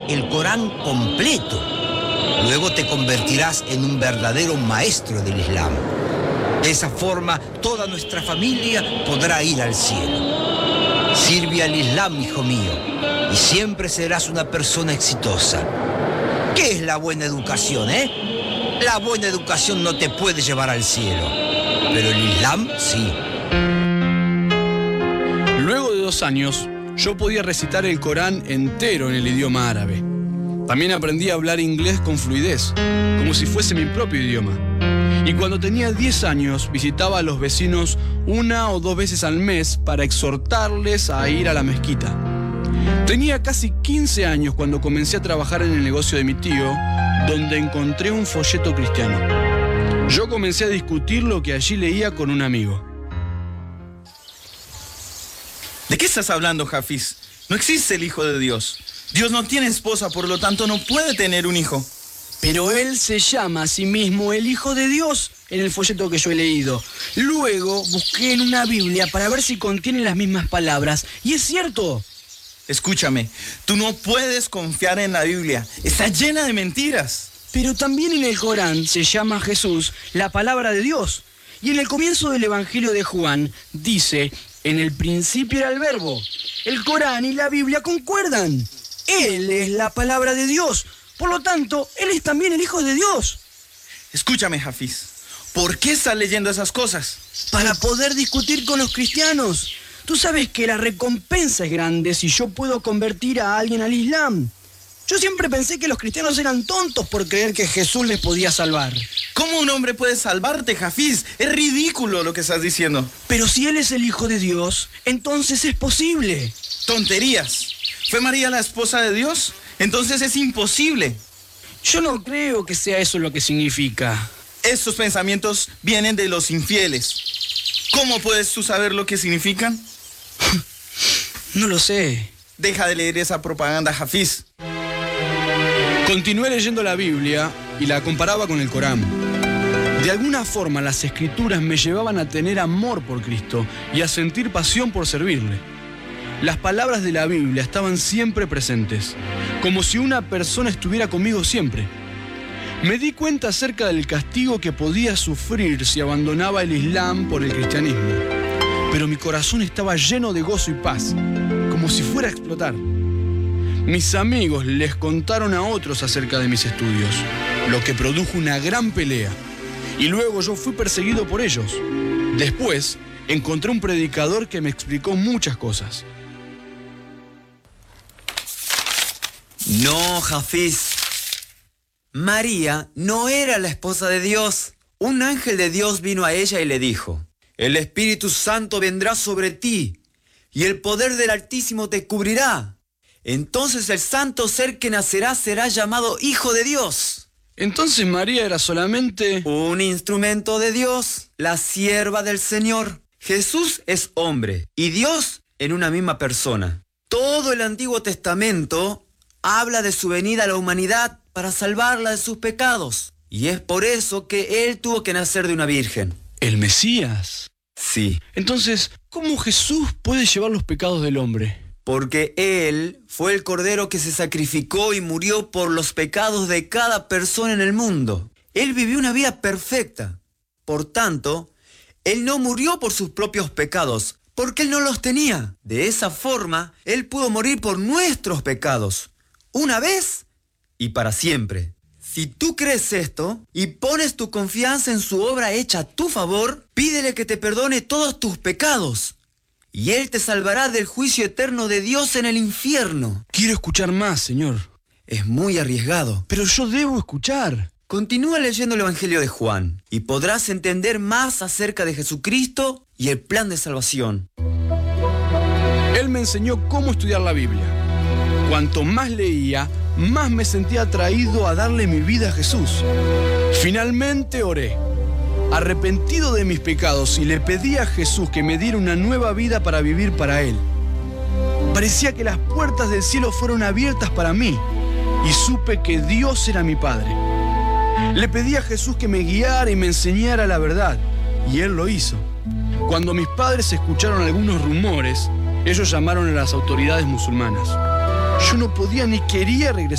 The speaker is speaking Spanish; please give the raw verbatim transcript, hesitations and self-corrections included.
el Corán completo. Luego te convertirás en un verdadero maestro del Islam. De esa forma, toda nuestra familia podrá ir al cielo. Sirve al Islam, hijo mío, y siempre serás una persona exitosa. ¿Qué es la buena educación, eh? La buena educación no te puede llevar al cielo, pero el Islam sí. Luego de dos años, yo podía recitar el Corán entero en el idioma árabe. También aprendí a hablar inglés con fluidez, como si fuese mi propio idioma. Y cuando tenía diez años, visitaba a los vecinos una o dos veces al mes para exhortarles a ir a la mezquita. Tenía casi quince años cuando comencé a trabajar en el negocio de mi tío, donde encontré un folleto cristiano. Yo comencé a discutir lo que allí leía con un amigo. ¿De qué estás hablando, Hafiz? No existe el Hijo de Dios. Dios no tiene esposa, por lo tanto no puede tener un hijo. Pero él se llama a sí mismo el Hijo de Dios en el folleto que yo he leído. Luego busqué en una Biblia para ver si contiene las mismas palabras. Y es cierto. Escúchame, tú no puedes confiar en la Biblia. Está llena de mentiras. Pero también en el Corán se llama a Jesús la palabra de Dios. Y en el comienzo del Evangelio de Juan dice, en el principio era el verbo. El Corán y la Biblia concuerdan. Él es la palabra de Dios. Por lo tanto, él es también el Hijo de Dios. Escúchame, Hafiz. ¿Por qué estás leyendo esas cosas? Para poder discutir con los cristianos. Tú sabes que la recompensa es grande si yo puedo convertir a alguien al Islam. Yo siempre pensé que los cristianos eran tontos por creer que Jesús les podía salvar. ¿Cómo un hombre puede salvarte, Hafiz? Es ridículo lo que estás diciendo. Pero si él es el Hijo de Dios, entonces es posible. Tonterías. ¿Fue María la esposa de Dios? Entonces es imposible. Yo no creo que sea eso lo que significa. Estos pensamientos vienen de los infieles. ¿Cómo puedes tú saber lo que significan? No lo sé. Deja de leer esa propaganda, Hafiz. Continué leyendo la Biblia y la comparaba con el Corán. De alguna forma las escrituras me llevaban a tener amor por Cristo y a sentir pasión por servirle. Las palabras de la Biblia estaban siempre presentes, como si una persona estuviera conmigo siempre. Me di cuenta acerca del castigo que podía sufrir si abandonaba el Islam por el cristianismo. Pero mi corazón estaba lleno de gozo y paz, como si fuera a explotar. Mis amigos les contaron a otros acerca de mis estudios, lo que produjo una gran pelea. Y luego yo fui perseguido por ellos. Después, encontré un predicador que me explicó muchas cosas. No, Hafiz. María no era la esposa de Dios. Un ángel de Dios vino a ella y le dijo: el Espíritu Santo vendrá sobre ti, y el poder del Altísimo te cubrirá. Entonces el santo ser que nacerá será llamado Hijo de Dios. Entonces María era solamente un instrumento de Dios, la sierva del Señor. Jesús es hombre y Dios en una misma persona. Todo el Antiguo Testamento habla de su venida a la humanidad para salvarla de sus pecados. Y es por eso que él tuvo que nacer de una virgen. ¿El Mesías? Sí. Entonces, ¿cómo Jesús puede llevar los pecados del hombre? Porque él fue el cordero que se sacrificó y murió por los pecados de cada persona en el mundo. Él vivió una vida perfecta. Por tanto, él no murió por sus propios pecados, porque él no los tenía. De esa forma, él pudo morir por nuestros pecados, una vez y para siempre. Si tú crees esto y pones tu confianza en su obra hecha a tu favor, pídele que te perdone todos tus pecados. Y él te salvará del juicio eterno de Dios en el infierno. Quiero escuchar más, Señor. Es muy arriesgado. Pero yo debo escuchar. Continúa leyendo el Evangelio de Juan y podrás entender más acerca de Jesucristo y el plan de salvación. Él me enseñó cómo estudiar la Biblia. Cuanto más leía, más me sentía atraído a darle mi vida a Jesús. Finalmente oré, arrepentido de mis pecados, y le pedí a Jesús que me diera una nueva vida para vivir para Él. Parecía que las puertas del cielo fueron abiertas para mí y supe que Dios era mi Padre. Le pedí a Jesús que me guiara y me enseñara la verdad, y Él lo hizo. Cuando mis padres escucharon algunos rumores, ellos llamaron a las autoridades musulmanas. Yo no podía ni quería regresar